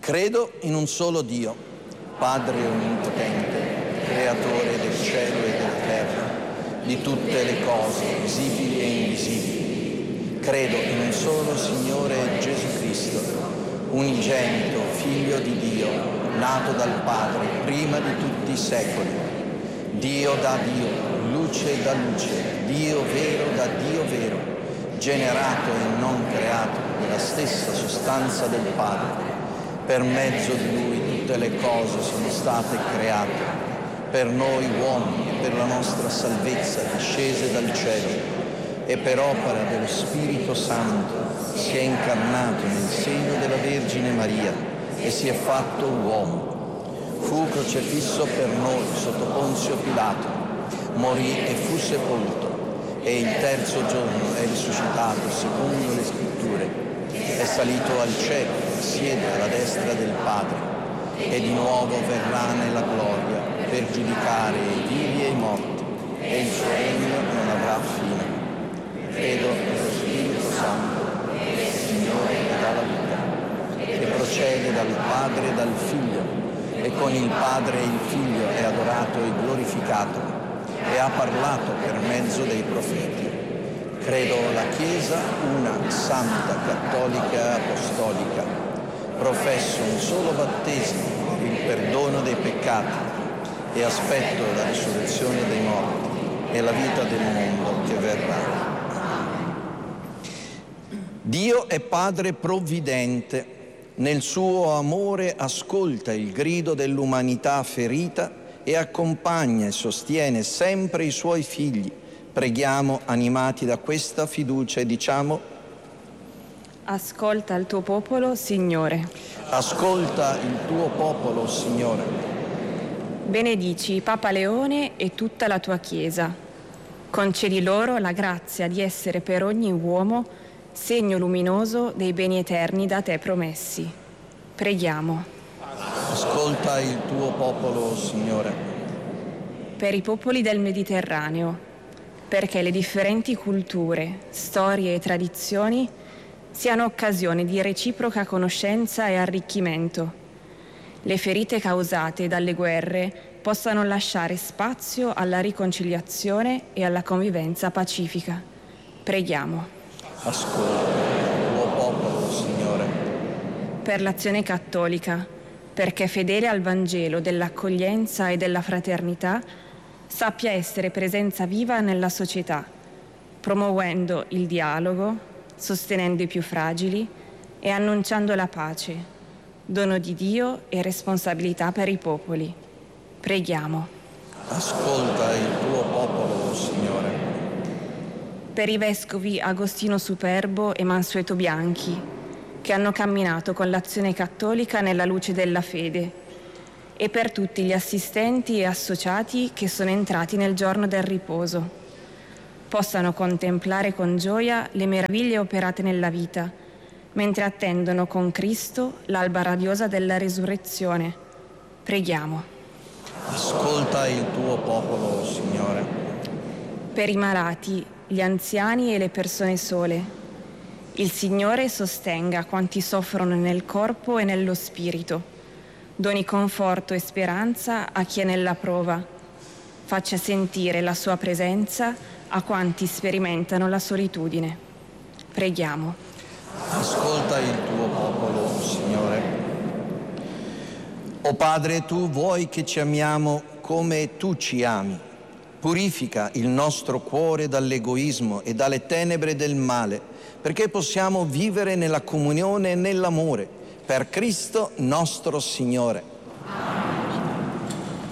Credo in un solo Dio, Padre onnipotente, creatore del cielo e della terra, di tutte le cose visibili e invisibili. Credo in un solo Signore Gesù Cristo, unigenito, Figlio di Dio, nato dal Padre prima di tutti i secoli. Dio da Dio, luce da luce, Dio vero da Dio vero, generato e non creato della stessa sostanza del Padre. Per mezzo di Lui tutte le cose sono state create, per noi uomini e per la nostra salvezza discese dal cielo, e per opera dello Spirito Santo si è incarnato nel seno della Vergine Maria e si è fatto uomo. Fu crocifisso per noi sotto Ponzio Pilato, morì e fu sepolto, e il terzo giorno è risuscitato secondo le Scritture. È salito al cielo, siede alla destra del Padre, e di nuovo verrà nella gloria per giudicare i vivi e i morti, e il suo regno non avrà fine. Credo nello Spirito Santo, Signore che dà la vita, che procede dal Padre e dal Figlio, e con il Padre e il Figlio è adorato e glorificato, e ha parlato per mezzo dei profeti. Credo alla Chiesa una, santa, cattolica, apostolica. Professo un solo battesimo per il perdono dei peccati e aspetto la risurrezione dei morti e la vita del mondo che verrà. Dio è Padre provvidente. Nel suo amore ascolta il grido dell'umanità ferita e accompagna e sostiene sempre i suoi figli. Preghiamo, animati da questa fiducia, e diciamo: ascolta il tuo popolo, Signore. Ascolta il tuo popolo, Signore. Benedici Papa Leone e tutta la tua Chiesa. Concedi loro la grazia di essere per ogni uomo segno luminoso dei beni eterni da te promessi. Preghiamo. Ascolta il tuo popolo, Signore. Per i popoli del Mediterraneo, perché le differenti culture, storie e tradizioni siano occasione di reciproca conoscenza e arricchimento. Le ferite causate dalle guerre possano lasciare spazio alla riconciliazione e alla convivenza pacifica. Preghiamo. Ascolta il tuo popolo, Signore. Per l'azione cattolica, perché fedele al Vangelo dell'accoglienza e della fraternità, sappia essere presenza viva nella società, promuovendo il dialogo, sostenendo i più fragili e annunciando la pace, dono di Dio e responsabilità per i popoli. Preghiamo. Ascolta il tuo popolo, Signore. Per i vescovi Agostino Superbo e Mansueto Bianchi, che hanno camminato con l'Azione Cattolica nella luce della fede, e per tutti gli assistenti e associati che sono entrati nel giorno del riposo, possano contemplare con gioia le meraviglie operate nella vita, mentre attendono con Cristo l'alba radiosa della resurrezione. Preghiamo. Ascolta il tuo popolo, Signore. Per i malati, gli anziani e le persone sole, il Signore sostenga quanti soffrono nel corpo e nello spirito, doni conforto e speranza a chi è nella prova, faccia sentire la sua presenza a quanti sperimentano la solitudine. Preghiamo. Ascolta il tuo popolo, Signore. O Padre, tu vuoi che ci amiamo come tu ci ami. Purifica il nostro cuore dall'egoismo e dalle tenebre del male, perché possiamo vivere nella comunione e nell'amore. Per Cristo nostro Signore.